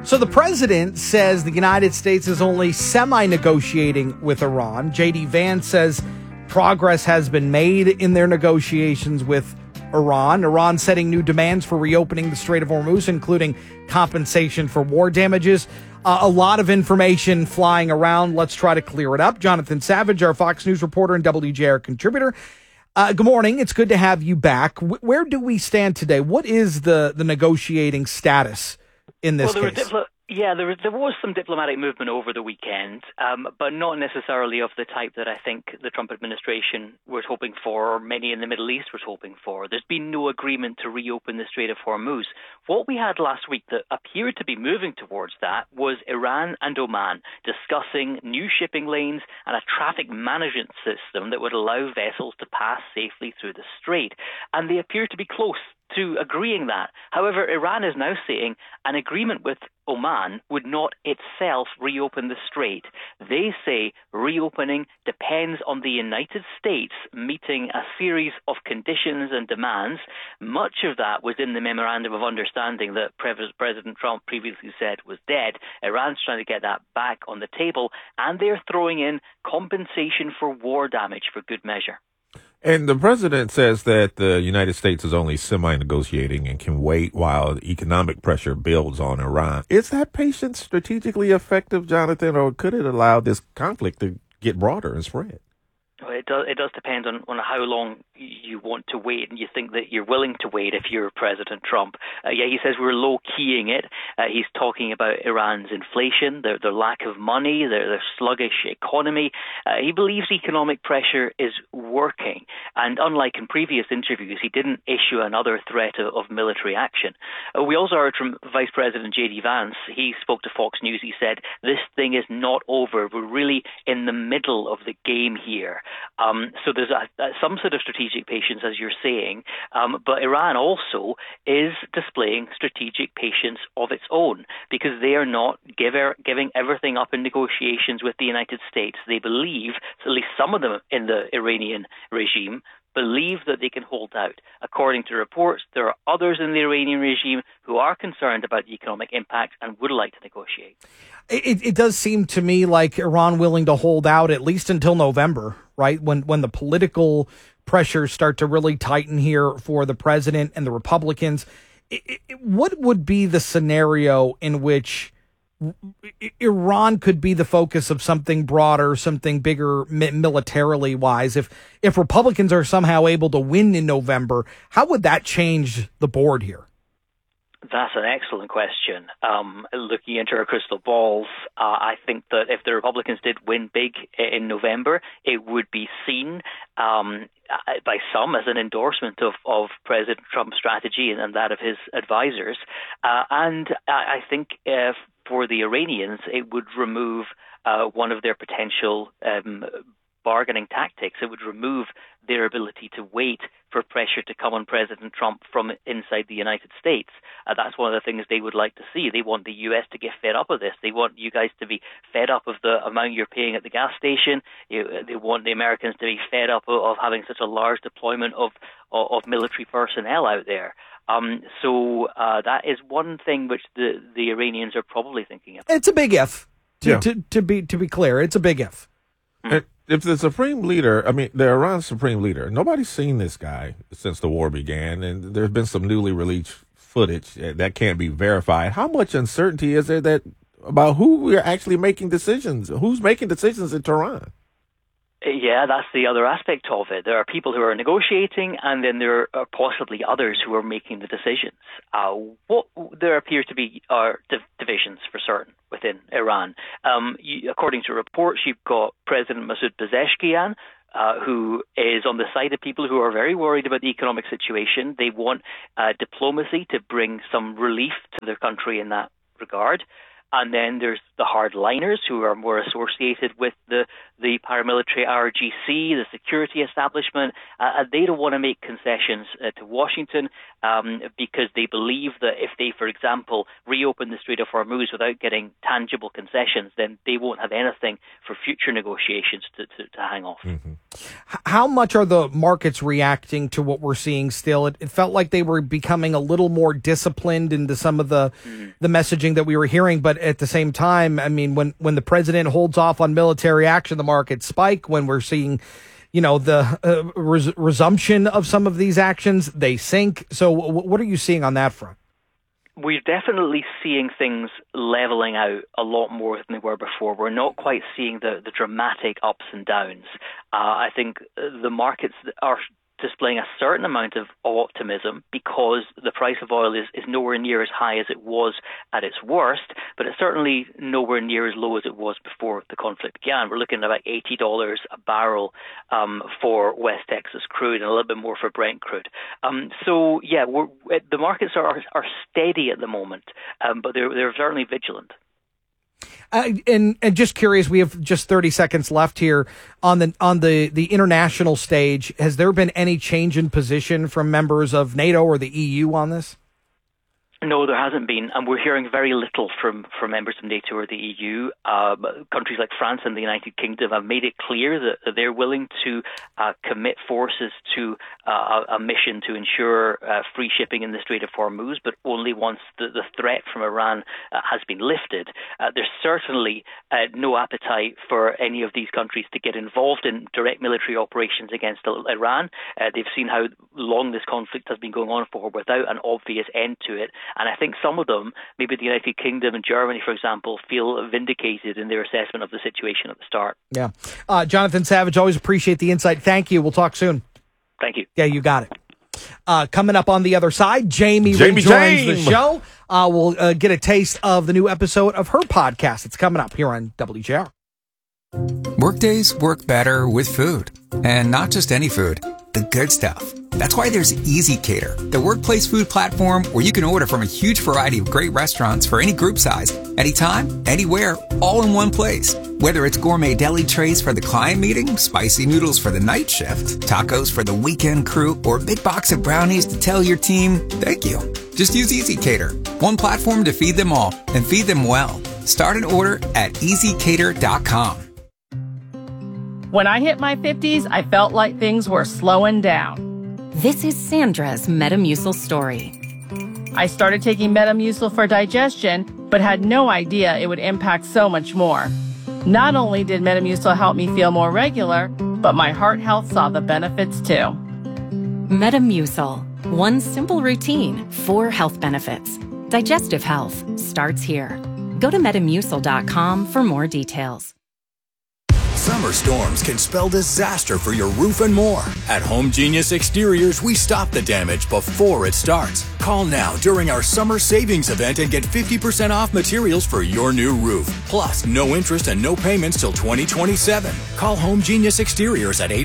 So the president says the United States is only semi-negotiating with Iran. J.D. Vance says progress has been made in their negotiations with Iran. Iran setting new demands for reopening the Strait of Hormuz, including compensation for war damages. A lot of information flying around. Let's try to clear it up. Jonathan Savage, our Fox News reporter and WJR contributor. Good morning. It's good to have you back. Where do we stand today? What is the negotiating status in this case? There was some diplomatic movement over the weekend, but not necessarily of the type that I think the Trump administration was hoping for, or many in the Middle East was hoping for. There's been no agreement to reopen the Strait of Hormuz. What we had last week that appeared to be moving towards that was Iran and Oman discussing new shipping lanes and a traffic management system that would allow vessels to pass safely through the strait. And they appear to be close to agreeing that. However, Iran is now saying an agreement with Oman would not itself reopen the strait. They say reopening depends on the United States meeting a series of conditions and demands. Much of that was in the memorandum of understanding that President Trump previously said was dead. Iran's trying to get that back on the table, and they're throwing in compensation for war damage for good measure. And the president says that the United States is only semi-negotiating and can wait while economic pressure builds on Iran. Is that patience strategically effective, Jonathan, or could it allow this conflict to get broader and spread? Well, it does depend on how long you want to wait, and you think that you're willing to wait if you're President Trump. He says we're low-keying it. He's talking about Iran's inflation, their lack of money, their sluggish economy. He believes economic pressure is working, and unlike in previous interviews, he didn't issue another threat of military action. We also heard from Vice President J.D. Vance. He spoke to Fox News. He said, this thing is not over. We're really in the middle of the game here. So there's some sort of strategic patience, as you're saying, but Iran also is displaying strategic patience of its own because they are not giving everything up in negotiations with the United States. They believe, at least some of them in the Iranian regime, believe that they can hold out. According to reports, there are others in the Iranian regime who are concerned about the economic impact and would like to negotiate. It does seem to me like Iran willing to hold out at least until November, right? When the political pressures start to really tighten here for the president and the Republicans. What would be the scenario in which Iran could be the focus of something broader, something bigger militarily wise? If Republicans are somehow able to win in November, how would that change the board here? That's an excellent question. Looking into our crystal balls, I think that if the Republicans did win big in November, it would be seen by some as an endorsement of President Trump's strategy and that of his advisors. And I think for the Iranians, it would remove one of their potential bargaining tactics. It would remove their ability to wait for pressure to come on President Trump from inside the United States. That's one of the things they would like to see. They want the U.S. to get fed up of this. They want you guys to be fed up of the amount you're paying at the gas station. They want the Americans to be fed up of having such a large deployment of military personnel out there. So that is one thing which the Iranians are probably thinking about. It's a big if. To be clear, it's a big if. If the supreme leader, the Iran supreme leader, nobody's seen this guy since the war began, and there's been some newly released footage that can't be verified. How much uncertainty is there about who we're actually making decisions? Who's making decisions in Tehran? Yeah, that's the other aspect of it. There are people who are negotiating, and then there are possibly others who are making the decisions. What there appear to be are divisions for certain within Iran. According to reports, you've got President Masoud Pezeshkian, who is on the side of people who are very worried about the economic situation. They want diplomacy to bring some relief to their country in that regard. And then there's the hardliners who are more associated with the paramilitary RGC, the security establishment. They don't want to make concessions to Washington because they believe that if they, for example, reopen the Strait of Hormuz without getting tangible concessions, then they won't have anything for future negotiations to hang off. Mm-hmm. How much are the markets reacting to what we're seeing still? It felt like they were becoming a little more disciplined into some of the messaging that we were hearing, but at the same time, I mean, when the president holds off on military action, the markets spike. When we're seeing, the resumption of some of these actions, they sink. So what are you seeing on that front? We're definitely seeing things leveling out a lot more than they were before. We're not quite seeing the dramatic ups and downs. I think the markets are displaying a certain amount of optimism because the price of oil is nowhere near as high as it was at its worst, but it's certainly nowhere near as low as it was before the conflict began. We're looking at about $80 a barrel for West Texas crude and a little bit more for Brent crude. The markets are steady at the moment, but they're certainly vigilant. And just curious, we have just 30 seconds left here on the international stage. Has there been any change in position from members of NATO or the EU on this? No, there hasn't been, and we're hearing very little from members of NATO or the EU. Countries like France and the United Kingdom have made it clear that they're willing to commit forces to a mission to ensure free shipping in the Strait of Hormuz, but only once the threat from Iran has been lifted. There's certainly no appetite for any of these countries to get involved in direct military operations against Iran. They've seen how long this conflict has been going on for without an obvious end to it. And I think some of them, maybe the United Kingdom and Germany, for example, feel vindicated in their assessment of the situation at the start. Yeah. Jonathan Savage, always appreciate the insight. Thank you. We'll talk soon. Thank you. Yeah, you got it. Coming up on the other side, Jamie joins the show. We'll get a taste of the new episode of her podcast. It's coming up here on WJR. Workdays work better with food. And not just any food, the good stuff. That's why there's Easy Cater, the workplace food platform where you can order from a huge variety of great restaurants for any group size, anytime, anywhere, all in one place. Whether it's gourmet deli trays for the client meeting, spicy noodles for the night shift, tacos for the weekend crew, or a big box of brownies to tell your team, thank you. Just use Easy Cater, one platform to feed them all and feed them well. Start an order at easycater.com. When I hit my 50s, I felt like things were slowing down. This is Sandra's Metamucil story. I started taking Metamucil for digestion, but had no idea it would impact so much more. Not only did Metamucil help me feel more regular, but my heart health saw the benefits too. Metamucil. One simple routine, 4 health benefits. Digestive health starts here. Go to Metamucil.com for more details. Summer storms can spell disaster for your roof and more. At Home Genius Exteriors, we stop the damage before it starts. Call now during our summer savings event and get 50% off materials for your new roof. Plus, no interest and no payments till 2027. Call Home Genius Exteriors at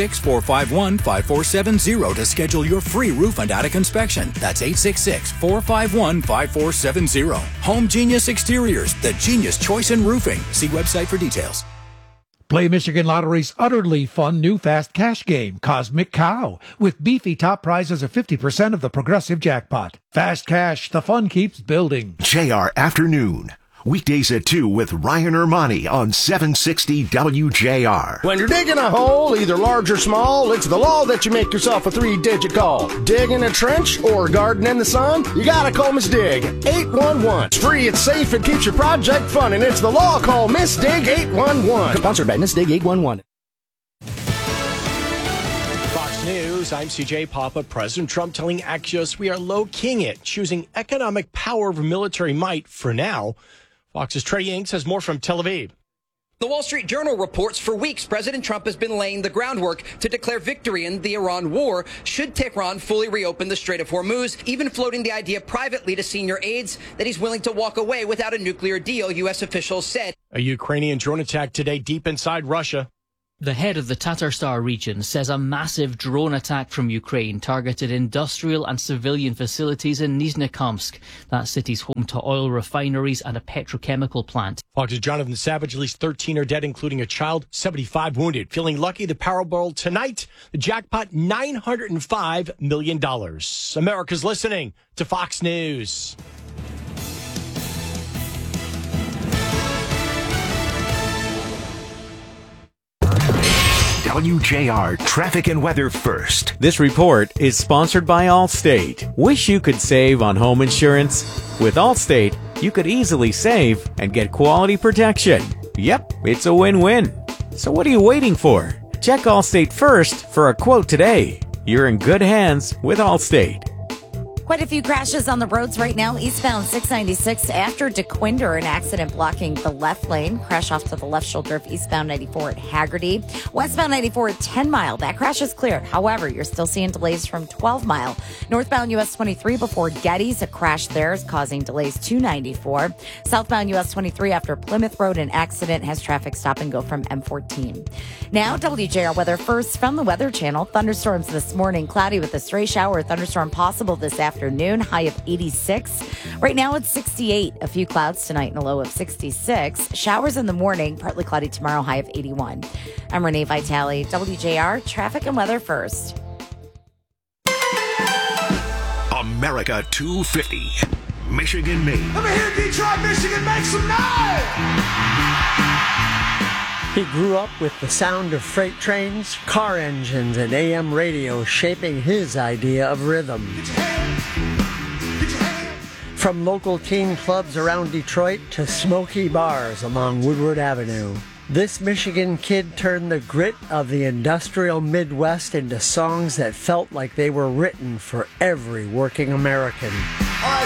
866-451-5470 to schedule your free roof and attic inspection. That's 866-451-5470. Home Genius Exteriors, the genius choice in roofing. See website for details. Play Michigan Lottery's utterly fun new fast cash game, Cosmic Cow, with beefy top prizes of 50% of the progressive jackpot. Fast cash, the fun keeps building. JR Afternoon. Weekdays at 2 with Ryan Ermani on 760 WJR. When you're digging a hole, either large or small, it's the law that you make yourself a 3-digit call. Digging a trench or garden in the sun? You gotta call Miss Dig 811. It's free, it's safe, it keeps your project fun, and it's the law. Call Miss Dig 811. Sponsored by Miss Dig 811. Fox News, I'm CJ Papa. President Trump telling Axios we are low-keying it, choosing economic power over military might for now. Fox's Trey Inks has more from Tel Aviv. The Wall Street Journal reports for weeks President Trump has been laying the groundwork to declare victory in the Iran war should Tehran fully reopen the Strait of Hormuz, even floating the idea privately to senior aides that he's willing to walk away without a nuclear deal, U.S. officials said. A Ukrainian drone attack today deep inside Russia. The head of the Tatarstar region says a massive drone attack from Ukraine targeted industrial and civilian facilities in Nizhnekamsk. That city's home to oil refineries and a petrochemical plant. Fox's Jonathan Savage, at least 13 are dead, including a child, 75 wounded. Feeling lucky, the Powerball tonight, the jackpot $905 million. America's listening to Fox News. WJR Traffic and Weather First. This report is sponsored by Allstate. Wish you could save on home insurance? With Allstate, you could easily save and get quality protection. Yep, it's a win-win. So what are you waiting for? Check Allstate First for a quote today. You're in good hands with Allstate. Quite a few crashes on the roads right now. Eastbound 696 after DeQuinder, an accident blocking the left lane. Crash off to the left shoulder of eastbound 94 at Haggerty. Westbound 94 at 10 Mile. That crash is cleared. However, you're still seeing delays from 12 Mile. Northbound US 23 before Getty's. A crash there is causing delays to 94. Southbound US 23 after Plymouth Road, an accident has traffic stop and go from M14. Now, WJR weather first from the Weather Channel. Thunderstorms this morning. Cloudy with a stray shower. Thunderstorm possible this afternoon, high of 86. Right now it's 68. A few clouds tonight and a low of 66. Showers in the morning, partly cloudy tomorrow, high of 81. I'm Renee Vitale, WJR Traffic and Weather First. America 250, Michigan Made. Let me hear Detroit, Michigan make some noise! He grew up with the sound of freight trains, car engines, and AM radio shaping his idea of rhythm. From local teen clubs around Detroit to smoky bars along Woodward Avenue, this Michigan kid turned the grit of the industrial Midwest into songs that felt like they were written for every working American.